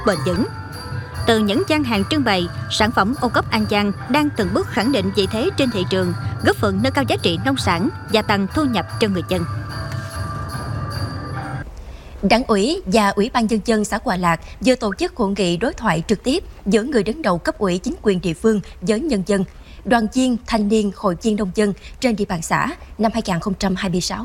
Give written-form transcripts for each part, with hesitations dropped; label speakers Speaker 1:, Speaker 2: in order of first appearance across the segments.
Speaker 1: bền vững. Từ những gian hàng trưng bày, sản phẩm ô cốp An Giang đang từng bước khẳng định vị thế trên thị trường, góp phần nâng cao giá trị nông sản và tăng thu nhập cho người dân.
Speaker 2: Đảng ủy và Ủy ban Nhân dân xã Hòa Lạc vừa tổ chức hội nghị đối thoại trực tiếp giữa người đứng đầu cấp ủy chính quyền địa phương với nhân dân, đoàn viên, thanh niên, hội viên nông dân trên địa bàn xã năm 2026.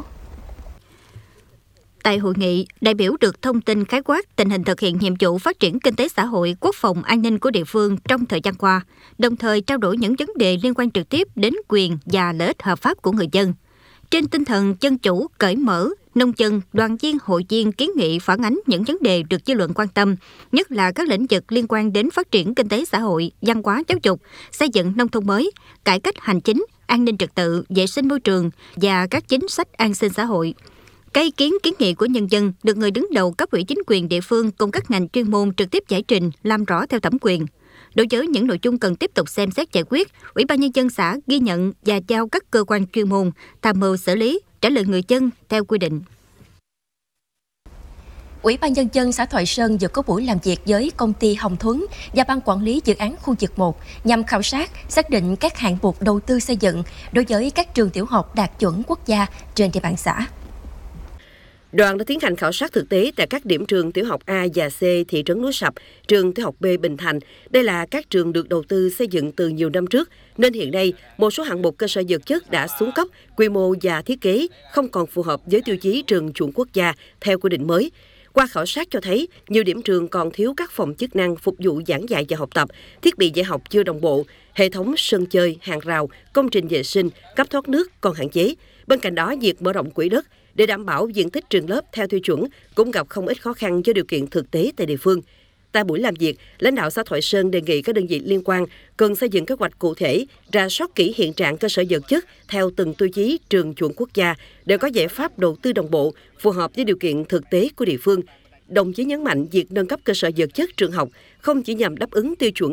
Speaker 1: Tại hội nghị, đại biểu được thông tin khái quát tình hình thực hiện nhiệm vụ phát triển kinh tế xã hội, quốc phòng an ninh của địa phương trong thời gian qua, đồng thời trao đổi những vấn đề liên quan trực tiếp đến quyền và lợi ích hợp pháp của người dân. Trên tinh thần dân chủ, cởi mở, nông dân, đoàn viên, hội viên kiến nghị phản ánh những vấn đề được dư luận quan tâm, nhất là các lĩnh vực liên quan đến phát triển kinh tế xã hội, văn hóa giáo dục, xây dựng nông thôn mới, cải cách hành chính, an ninh trật tự, vệ sinh môi trường và các chính sách an sinh xã hội. Các ý kiến kiến nghị của nhân dân được người đứng đầu cấp ủy chính quyền địa phương cùng các ngành chuyên môn trực tiếp giải trình, làm rõ theo thẩm quyền. Đối với những nội dung cần tiếp tục xem xét giải quyết, Ủy ban Nhân dân xã ghi nhận và giao các cơ quan chuyên môn tham mưu xử lý, trả lời người dân theo quy định.
Speaker 2: Ủy ban Nhân dân xã Thoại Sơn vừa có buổi làm việc với công ty Hồng Thuấn và ban quản lý dự án khu vực 1 nhằm khảo sát, xác định các hạng mục đầu tư xây dựng đối với các trường tiểu học đạt chuẩn quốc gia trên địa bàn xã.
Speaker 3: Đoàn đã tiến hành khảo sát thực tế tại các điểm trường tiểu học A và C thị trấn Núi Sập, trường tiểu học B Bình Thành. Đây là các trường được đầu tư xây dựng từ nhiều năm trước, nên hiện nay một số hạng mục cơ sở vật chất đã xuống cấp, quy mô và thiết kế không còn phù hợp với tiêu chí trường chuẩn quốc gia theo quy định mới. Qua khảo sát cho thấy, nhiều điểm trường còn thiếu các phòng chức năng phục vụ giảng dạy và học tập, thiết bị dạy học chưa đồng bộ, hệ thống sân chơi, hàng rào, công trình vệ sinh, cấp thoát nước còn hạn chế. Bên cạnh đó, việc mở rộng quỹ đất để đảm bảo diện tích trường lớp theo tiêu chuẩn cũng gặp không ít khó khăn do điều kiện thực tế tại địa phương. Tại buổi làm việc, lãnh đạo xã Thoại Sơn đề nghị các đơn vị liên quan cần xây dựng kế hoạch cụ thể, rà soát kỹ hiện trạng cơ sở vật chất theo từng tiêu chí trường chuẩn quốc gia để có giải pháp đầu tư đồng bộ, phù hợp với điều kiện thực tế của địa phương. Đồng chí nhấn mạnh việc nâng cấp cơ sở vật chất trường học không chỉ nhằm đáp ứng tiêu chuẩn